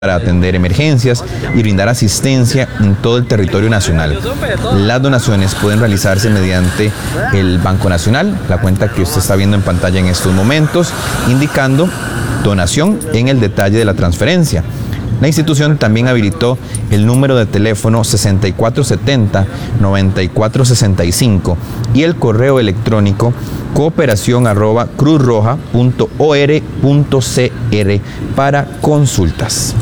para atender emergencias y brindar asistencia en todo el territorio nacional. Las donaciones pueden realizarse mediante el Banco Nacional, la cuenta que usted está viendo en pantalla en estos momentos, indicando donación en el detalle de la transferencia. La institución también habilitó el número de teléfono 6470-9465 y el correo electrónico cooperación@cruzroja.or.cr para consultas.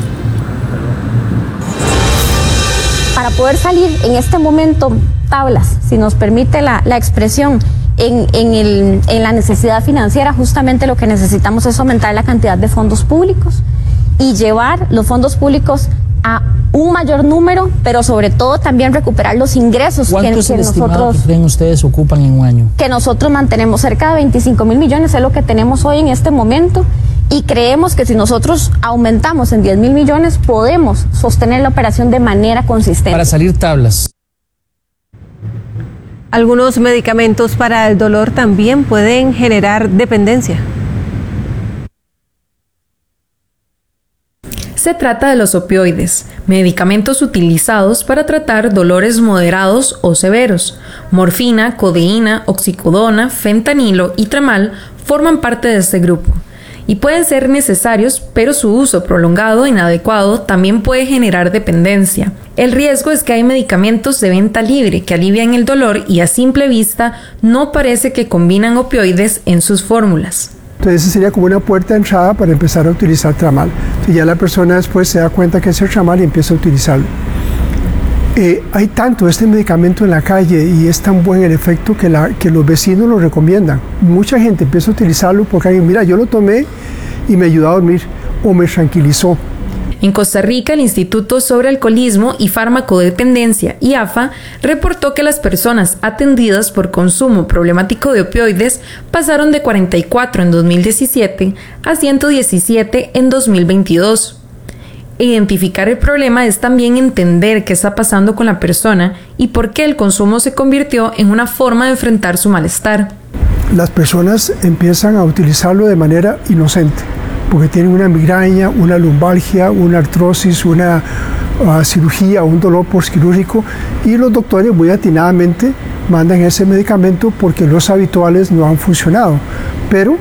Para poder salir en este momento tablas, si nos permite la expresión, en la necesidad financiera, justamente lo que necesitamos es aumentar la cantidad de fondos públicos y llevar los fondos públicos a un mayor número, pero sobre todo también recuperar los ingresos que nosotros creen ustedes ocupan en un año. Que nosotros mantenemos. Cerca de 25 mil millones es lo que tenemos hoy en este momento, y creemos que si nosotros aumentamos en 10 mil millones podemos sostener la operación de manera consistente. Para salir tablas. Algunos medicamentos para el dolor también pueden generar dependencia. Se trata de los opioides, medicamentos utilizados para tratar dolores moderados o severos. Morfina, codeína, oxicodona, fentanilo y tramal forman parte de este grupo y pueden ser necesarios, pero su uso prolongado e inadecuado también puede generar dependencia. El riesgo es que hay medicamentos de venta libre que alivian el dolor y a simple vista no parece que combinan opioides en sus fórmulas. Entonces esa sería como una puerta de entrada para empezar a utilizar tramal. Y ya la persona después se da cuenta que es el tramal y empieza a utilizarlo. Hay tanto este medicamento en la calle y es tan buen el efecto que los vecinos lo recomiendan. Mucha gente empieza a utilizarlo porque alguien, mira, yo lo tomé y me ayudó a dormir o me tranquilizó. En Costa Rica, el Instituto sobre Alcoholismo y Farmacodependencia, IAFA, reportó que las personas atendidas por consumo problemático de opioides pasaron de 44 en 2017 a 117 en 2022. Identificar el problema es también entender qué está pasando con la persona y por qué el consumo se convirtió en una forma de enfrentar su malestar. Las personas empiezan a utilizarlo de manera inocente, porque tienen una migraña, una lumbalgia, una artrosis, una cirugía, un dolor postquirúrgico, y los doctores muy atinadamente mandan ese medicamento porque los habituales no han funcionado. Pero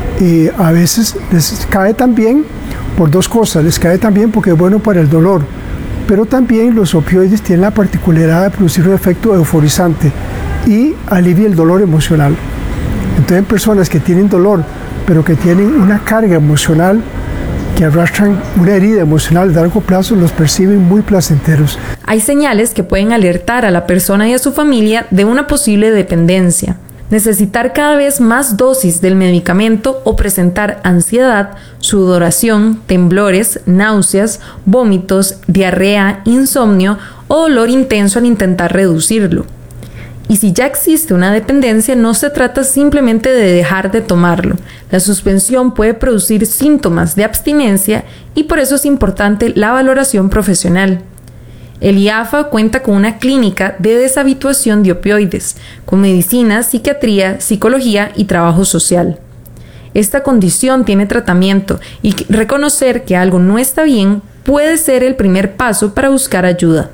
a veces les cae también por dos cosas. Les cae también porque es bueno para el dolor, pero también los opioides tienen la particularidad de producir un efecto euforizante y alivia el dolor emocional. Entonces, en personas que tienen dolor, pero que tienen una carga emocional, que arrastran una herida emocional de largo plazo, los perciben muy placenteros. Hay señales que pueden alertar a la persona y a su familia de una posible dependencia. Necesitar cada vez más dosis del medicamento o presentar ansiedad, sudoración, temblores, náuseas, vómitos, diarrea, insomnio o dolor intenso al intentar reducirlo. Y si ya existe una dependencia, no se trata simplemente de dejar de tomarlo. La suspensión puede producir síntomas de abstinencia y por eso es importante la valoración profesional. El IAFA cuenta con una clínica de deshabituación de opioides, con medicina, psiquiatría, psicología y trabajo social. Esta condición tiene tratamiento y reconocer que algo no está bien puede ser el primer paso para buscar ayuda.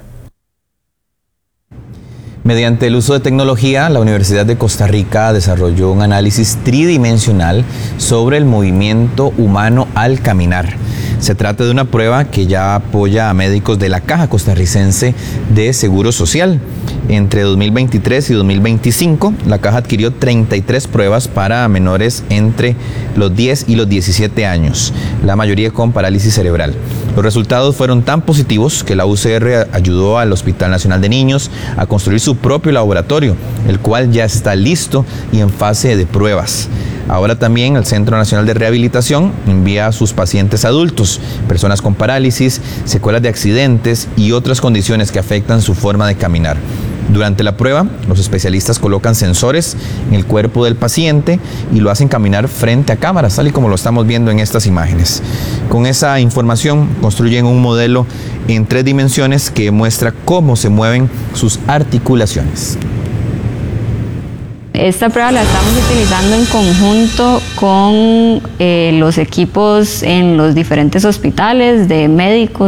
Mediante el uso de tecnología, la Universidad de Costa Rica desarrolló un análisis tridimensional sobre el movimiento humano al caminar. Se trata de una prueba que ya apoya a médicos de la Caja Costarricense de Seguro Social. Entre 2023 y 2025, la Caja adquirió 33 pruebas para menores entre los 10 y los 17 años, la mayoría con parálisis cerebral. Los resultados fueron tan positivos que la UCR ayudó al Hospital Nacional de Niños a construir su propio laboratorio, el cual ya está listo y en fase de pruebas. Ahora también el Centro Nacional de Rehabilitación envía a sus pacientes adultos, personas con parálisis, secuelas de accidentes y otras condiciones que afectan su forma de caminar. Durante la prueba, los especialistas colocan sensores en el cuerpo del paciente y lo hacen caminar frente a cámaras, tal y como lo estamos viendo en estas imágenes. Con esa información construyen un modelo en 3 dimensiones que muestra cómo se mueven sus articulaciones. Esta prueba la estamos utilizando en conjunto con los equipos en los diferentes hospitales de médicos